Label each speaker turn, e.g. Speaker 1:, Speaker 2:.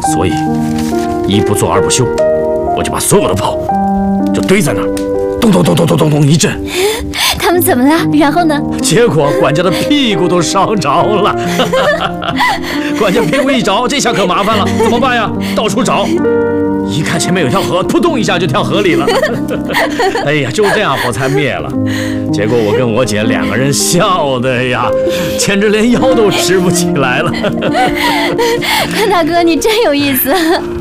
Speaker 1: 所以一不做二不休，我就把所有的炮就堆在那儿，咚咚咚咚咚咚咚一阵。
Speaker 2: 他们怎么了？然后呢？
Speaker 1: 结果管家的屁股都烧着了。管家屁股一着，这下可麻烦了，怎么办呀？到处找，一看前面有条河，扑通一下就跳河里了。哎呀，就这样火才灭了。结果我跟我姐2个人笑的呀，简直连腰都直不起来了。
Speaker 2: 宽大哥，你真有意思。